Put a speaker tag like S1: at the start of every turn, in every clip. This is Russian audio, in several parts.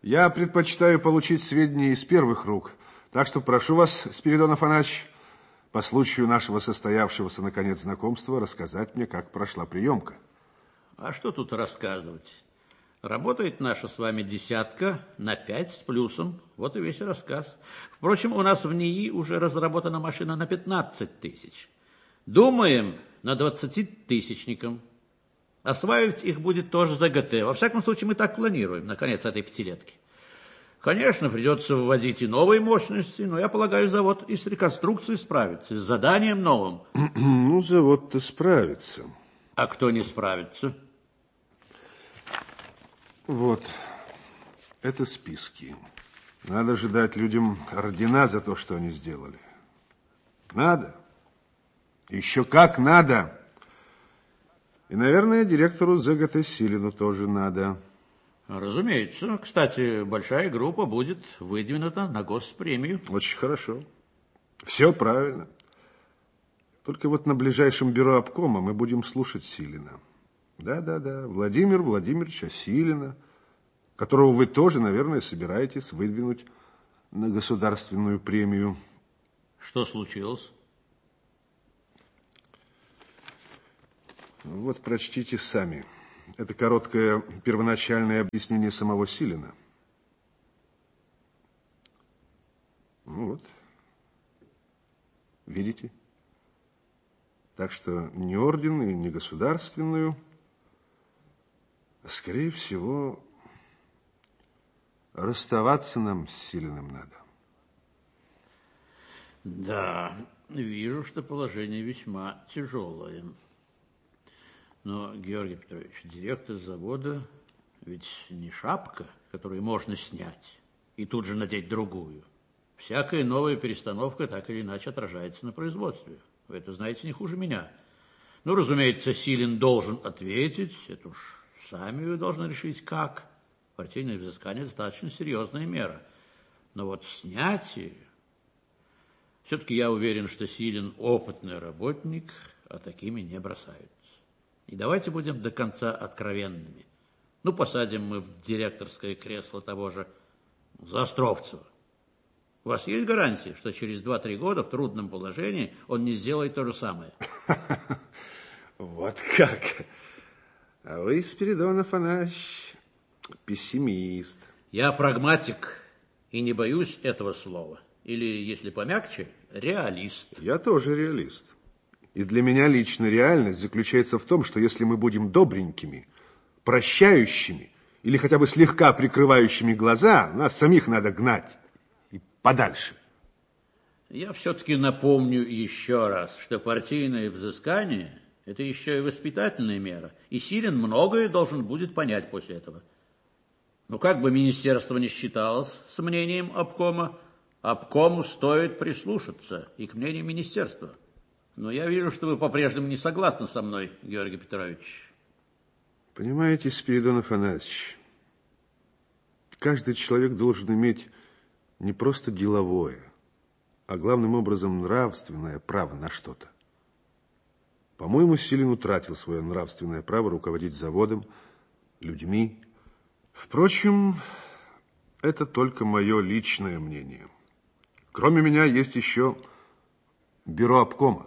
S1: Я предпочитаю получить сведения из первых рук. Так что прошу вас, Спиридон Афанасьевич, по случаю нашего состоявшегося, наконец, знакомства, рассказать мне, как прошла приемка.
S2: А что тут рассказывать? Работает наша с вами десятка на 5 с плюсом. Вот и весь рассказ. Впрочем, у нас в НИИ уже разработана машина на 15 тысяч. Думаем на 20-тысячником. Осваивать их будет тоже за ГТ. Во всяком случае, мы так планируем на конец этой пятилетки. Конечно, придется вводить и новые мощности, но я полагаю, завод и с реконструкцией справится, с заданием новым.
S1: Ну, завод-то справится.
S2: А кто не справится?
S1: Вот, это списки. Надо же дать людям ордена за то, что они сделали. Надо. Еще как надо. И, наверное, директору ЗГТ Силину тоже надо.
S2: Разумеется. Кстати, большая группа будет выдвинута на госпремию.
S1: Очень хорошо. Все правильно. Только вот на ближайшем бюро обкома мы будем слушать Силина. Да, Владимир Владимировича Силина, которого вы тоже, наверное, собираетесь выдвинуть на государственную премию.
S2: Что случилось?
S1: Вот прочтите сами. Это короткое первоначальное объяснение самого Силина. Ну вот. Видите? Так что не орден и не государственную, а, скорее всего, расставаться нам с Силиным надо.
S2: Да, вижу, что положение весьма тяжелое. Но, Георгий Петрович, директор завода ведь не шапка, которую можно снять и тут же надеть другую. Всякая новая перестановка так или иначе отражается на производстве. Вы это знаете не хуже меня. Ну, разумеется, Силин должен ответить. Это уж сами вы должны решить, как. Партийное взыскание достаточно серьезная мера. Но вот снятие... Все-таки я уверен, что Силин опытный работник, а такими не бросаются. И давайте будем до конца откровенными. Ну, посадим мы в директорское кресло того же Заостровцева. У вас есть гарантия, что через 2-3 года в трудном положении он не сделает то же самое?
S1: Вот как. А вы, Спиридон Афанасьевич, пессимист.
S2: Я прагматик и не боюсь этого слова. Или, если помягче, реалист.
S1: Я тоже реалист. И для меня лично реальность заключается в том, что если мы будем добренькими, прощающими или хотя бы слегка прикрывающими глаза, нас самих надо гнать и подальше.
S2: Я все-таки напомню еще раз, что партийное взыскание – это еще и воспитательная мера, и Силин многое должен будет понять после этого. Но как бы министерство ни считалось с мнением обкома, обкому стоит прислушаться и к мнению министерства. Но я вижу, что вы по-прежнему не согласны со мной, Георгий Петрович.
S1: Понимаете, Спиридон Афанасьевич, каждый человек должен иметь не просто деловое, а главным образом нравственное право на что-то. По-моему, Силин утратил свое нравственное право руководить заводом, людьми. Впрочем, это только мое личное мнение. Кроме меня есть еще бюро обкома.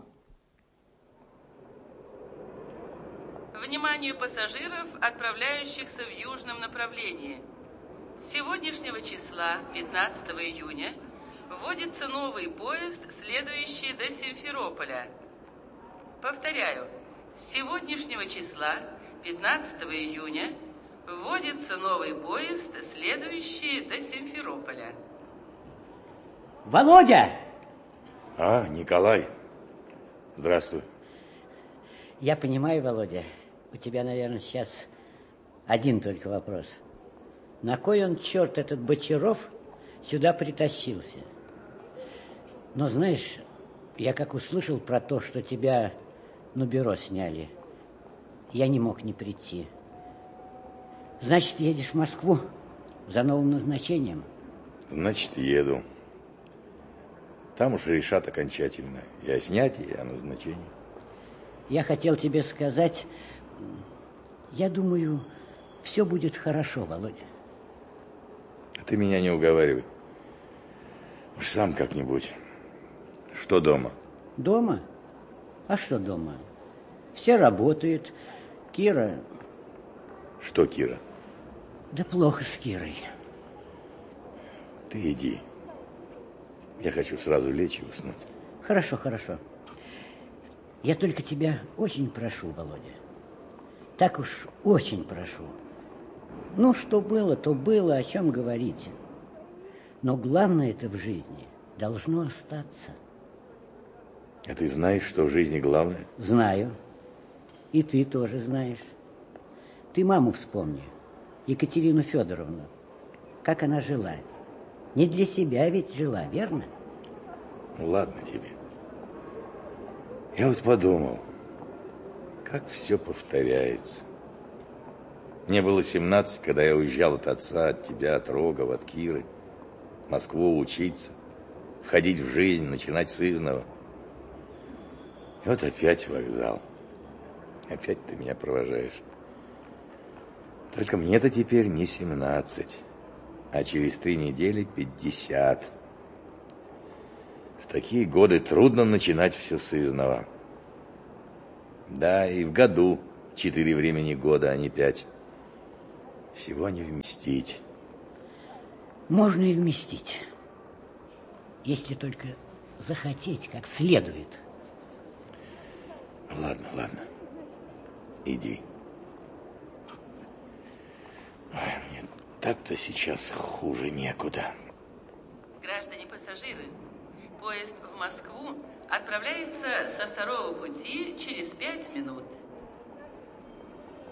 S3: Вниманию пассажиров, отправляющихся в южном направлении. С сегодняшнего числа, 15 июня, вводится новый поезд, следующий до Симферополя. Повторяю, с сегодняшнего числа, 15 июня, вводится новый поезд, следующий до Симферополя.
S4: Володя!
S5: А, Николай. Здравствуй.
S4: Я понимаю, Володя, у тебя, наверное, сейчас один только вопрос. На кой он, черт, этот Бочаров, сюда притащился? Но знаешь, я как услышал про то, что тебя на бюро сняли, я не мог не прийти. Значит, едешь в Москву за новым назначением?
S5: Значит, еду. Там уж решат окончательно и о снятии, и о назначении.
S4: Я хотел тебе сказать, я думаю, все будет хорошо, Володя.
S5: Ты меня не уговаривай. Уж сам как-нибудь. Что дома?
S4: Дома? А что дома? Все работают. Кира...
S5: Что Кира?
S4: Да плохо с Кирой.
S5: Ты иди. Я хочу сразу лечь и уснуть.
S4: Хорошо, хорошо. Я только тебя очень прошу, Володя. Так уж очень прошу. Ну, что было, то было, о чем говорить. Но главное это в жизни должно остаться.
S5: А ты знаешь, что в жизни главное?
S4: Знаю. И ты тоже знаешь. Ты маму вспомни, Екатерину Федоровну. Как она жила. Не для себя ведь жила, верно?
S5: Ну, ладно тебе. Я вот подумал, как все повторяется. Мне было 17, когда я уезжал от отца, от тебя, от Рогова, от Киры. В Москву учиться, входить в жизнь, начинать с изного. И вот опять вокзал. Опять ты меня провожаешь. Только мне-то теперь не 17, а через 3 недели 50. В такие годы трудно начинать все с изного. Да, и в году 4 времени года, а не 5. Всего не вместить.
S4: Можно и вместить. Если только захотеть как следует.
S5: Ладно, ладно. Иди. Ой, мне так-то сейчас хуже некуда.
S3: Граждане-пассажиры, поезд в Москву отправляется со второго пути через 5 минут.